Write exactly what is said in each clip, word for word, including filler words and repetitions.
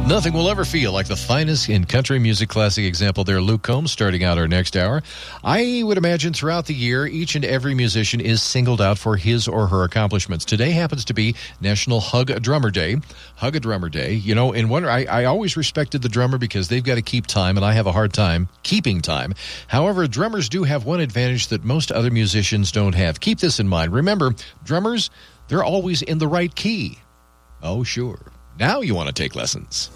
Nothing will ever feel like the finest in country music. Classic example there, Luke Combs, starting out our next hour. I would imagine throughout the year, each and every musician is singled out for his or her accomplishments. Today happens to be National Hug a Drummer Day. Hug a Drummer Day. You know, in one, I, I always respected the drummer because they've got to keep time, and I have a hard time keeping time. However, drummers do have one advantage that most other musicians don't have. Keep this in mind. Remember, drummers, they're always in the right key. Oh, sure. Now you want to take lessons.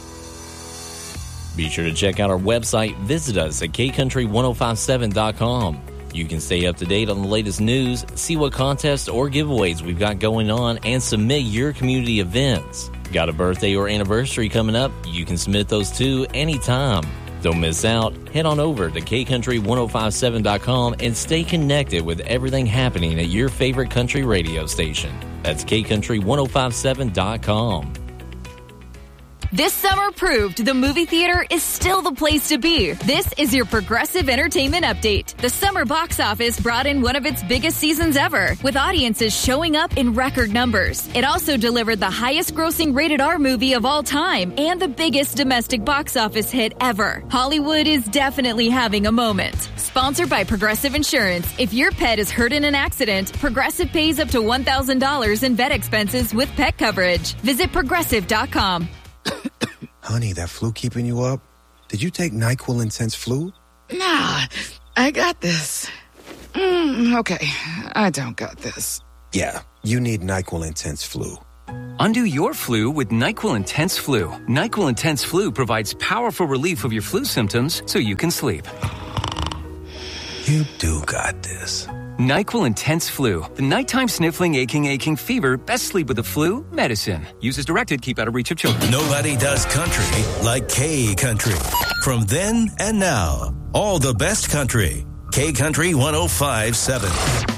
Be sure to check out our website. Visit us at K Country ten fifty-seven dot com. You can stay up to date on the latest news, see what contests or giveaways we've got going on, and submit your community events. Got a birthday or anniversary coming up? You can submit those too anytime. Don't miss out. Head on over to K Country ten fifty-seven dot com and stay connected with everything happening at your favorite country radio station. That's K Country ten fifty-seven dot com. This summer proved the movie theater is still the place to be. This is your Progressive Entertainment Update. The summer box office brought in one of its biggest seasons ever, with audiences showing up in record numbers. It also delivered the highest grossing rated R movie of all time and the biggest domestic box office hit ever. Hollywood is definitely having a moment. Sponsored by Progressive Insurance. If your pet is hurt in an accident, Progressive pays up to one thousand dollars in vet expenses with pet coverage. Visit progressive dot com. Honey, that flu keeping you up? Did you take NyQuil Intense Flu? Nah, I got this. Mm, okay, I don't got this. Yeah, you need NyQuil Intense Flu. Undo your flu with NyQuil Intense Flu. NyQuil Intense Flu provides powerful relief of your flu symptoms so you can sleep. You do got this. NyQuil Intense Flu. The nighttime sniffling, aching, aching fever. Best sleep with the flu medicine. Use as directed. Keep out of reach of children. Nobody does country like K Country. From then and now, all the best country. K Country ten fifty-seven.